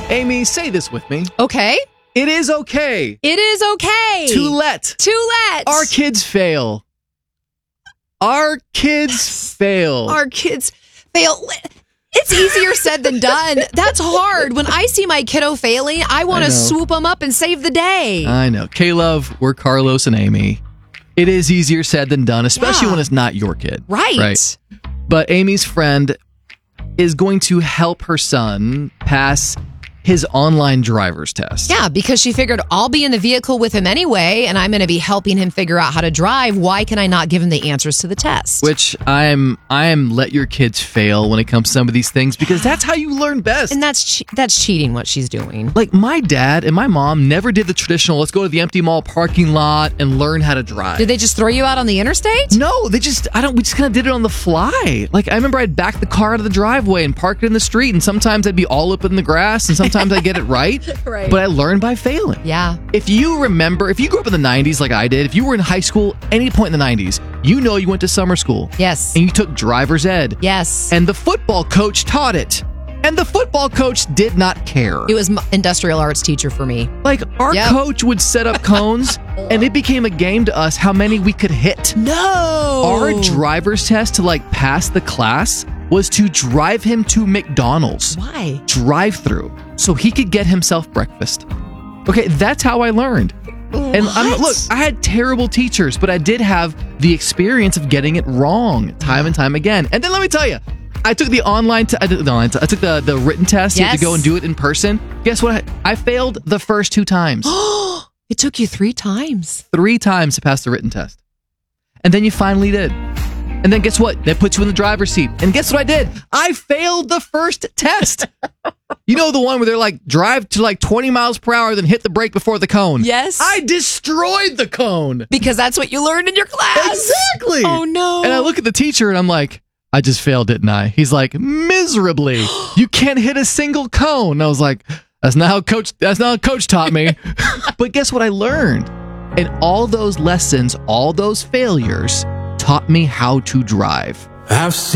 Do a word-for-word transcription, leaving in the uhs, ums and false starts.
Amy, say this with me. Okay. It is okay. It is okay. To let. To let. Our kids fail. Our kids fail. Our kids fail. It's easier said than done. That's hard. When I see my kiddo failing, I want to swoop them up and save the day. I know. K-Love, we're Carlos and Amy. It is easier said than done, especially Yeah. when it's not your kid. Right. Right. But Amy's friend is going to help her son pass his online driver's test. Yeah, because she figured I'll be in the vehicle with him anyway, and I'm going to be helping him figure out how to drive. Why can I not give him the answers to the test? Which I'm, I am let your kids fail when it comes to some of these things, because that's how you learn best. And that's che- that's cheating what she's doing. Like, my dad and my mom never did the traditional, let's go to the empty mall parking lot and learn how to drive. Did they just throw you out on the interstate? No, they just, I don't, we just kind of did it on the fly. Like, I remember I'd back the car out of the driveway and park it in the street, and sometimes I'd be all up in the grass, and sometimes I'd get it right. Right. But I learned by failing. Yeah. If you remember, if you grew up in the nineties like I did, if you were in high school any point in the nineties, you know you went to summer school. Yes. And you took driver's ed. Yes. And the football coach taught it. And the football coach did not care. It was m- industrial arts teacher for me. Like, our Yep. coach would set up cones, and it became a game to us how many we could hit. No. Our driver's test to, like, pass the class was to drive him to McDonald's. Why? Drive-through. So he could get himself breakfast. Okay, that's how I learned. And I'm, What? look, I had terrible teachers, but I did have the experience of getting it wrong time and time again. And then let me tell you, I took the online, t- I, did the online t- I took the, the written test. You had to Yes. go and do it in person. Guess what? I, I failed the first two times. It took you three times. Three times to pass the written test. And then you finally did. And then guess what? They put you in the driver's seat. And guess what I did? I failed the first test. You know, the one where they're like, drive to like twenty miles per hour, then hit the brake before the cone. Yes. I destroyed the cone. Because that's what you learned in your class. Exactly. Oh, no. And I look at the teacher and I'm like, I just failed, didn't I? He's like, miserably. You can't hit a single cone. And I was like, that's not how coach, that's not how coach taught me. But guess what I learned? And all those lessons, all those failures taught me how to drive. I've seen